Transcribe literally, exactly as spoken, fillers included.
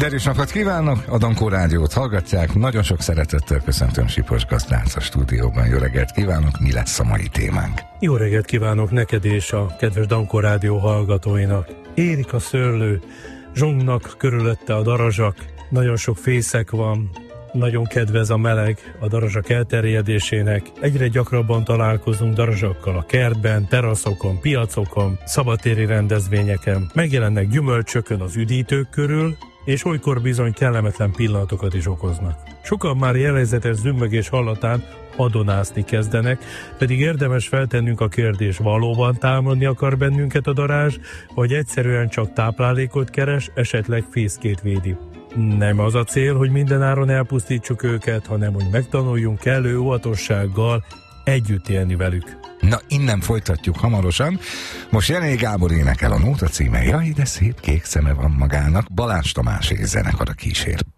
Derűs napot kívánok! A Dankó Rádiót hallgatják. Nagyon sok szeretettel köszöntöm Sipos Gazdát a stúdióban. Jó reggelt kívánok! Mi lesz a mai témánk? Jó reggelt kívánok neked és a kedves Dankó Rádió hallgatóinak. Érik a szőlő, zsongnak körülötte a darazsak, nagyon sok fészek van, nagyon kedvez a meleg a darazsak elterjedésének. Egyre gyakrabban találkozunk darazsakkal a kertben, teraszokon, piacokon, szabadtéri rendezvényeken. Megjelennek gyümölcsökön az üdítők körül, és olykor bizony kellemetlen pillanatokat is okoznak. Sokan már jellegzetes zümmögés hallatán adonászni kezdenek, pedig érdemes feltennünk a kérdést, valóban támadni akar bennünket a darázs, vagy egyszerűen csak táplálékot keres, esetleg fészkét védi. Nem az a cél, hogy mindenáron elpusztítsuk őket, hanem hogy megtanuljunk kellő óvatossággal együtt élni velük. Na, innen folytatjuk hamarosan. Most Jené Gábor énekel, a nóta címe Jaj, de szép kék szeme van magának. Balázs Tamás és zenekar a kísér.